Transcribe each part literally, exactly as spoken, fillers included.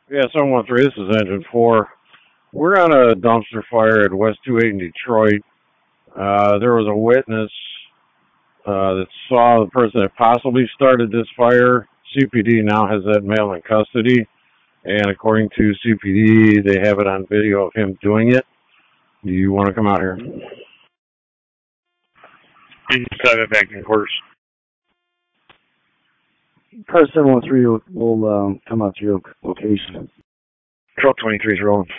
Yeah, seven one three, this is engine four. We're on a dumpster fire at West two eight in Detroit. Uh, there was a witness uh, that saw the person that possibly started this fire. C P D now has that male in custody, and according to C P D, they have it on video of him doing it. Do you want to come out here? Seven back in quarters. Car seven one three will, will um, come out to your location. Control twenty-three is rolling.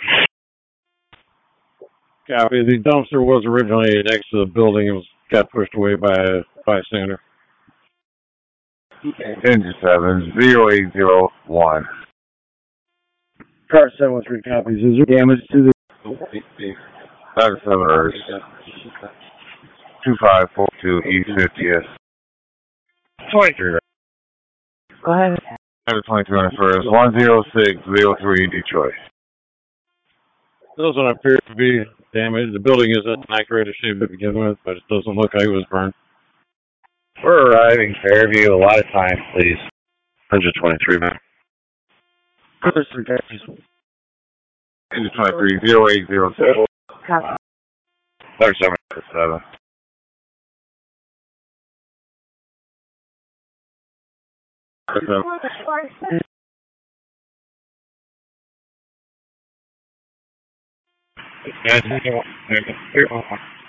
Copy. The dumpster was originally next to the building. It was got pushed away by a bystander. Engine seven, zero eight zero one. Car seven one three copies. Is there damage to the... Doctor seven Earth. two five four two E fiftieth. twenty-three. Go ahead. Doctor twenty-three on the first. one zero six zero three Detroit. Doesn't appear to be damaged. The building isn't in that great a shape to begin with, but it doesn't look like it was burned. We're arriving Fairview. A lot of time, please. one twenty-three, man. Engine twenty-three, zero eight zero seven. Copy. Doctor seven. seven. Yes,